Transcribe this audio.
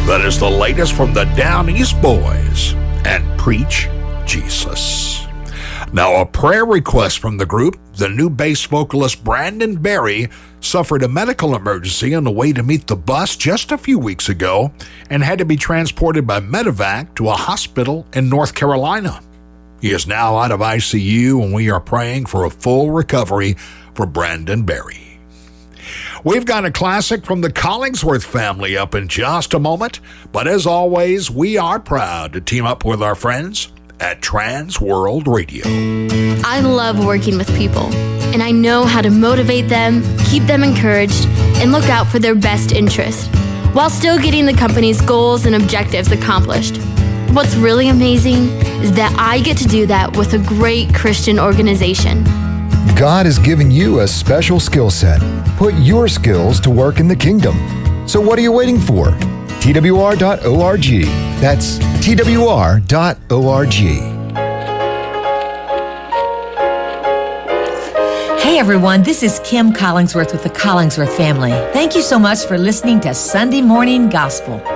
That is the latest from the Down East Boys and Preach Jesus. Now, a prayer request from the group. The new bass vocalist Brandon Berry suffered a medical emergency on the way to meet the bus just a few weeks ago and had to be transported by medevac to a hospital in North Carolina. He is now out of ICU, and we are praying for a full recovery for Brandon Berry. We've got a classic from the Collingsworth family up in just a moment, but as always, we are proud to team up with our friends at Trans World Radio. I love working with people, and I know how to motivate them, keep them encouraged, and look out for their best interest, while still getting the company's goals and objectives accomplished. What's really amazing is that I get to do that with a great Christian organization. God has given you a special skill set. Put your skills to work in the kingdom. So what are you waiting for? TWR.org. That's TWR.org. Hey everyone, this is Kim Collingsworth with the Collingsworth family. Thank you so much for listening to Sunday Morning Gospel.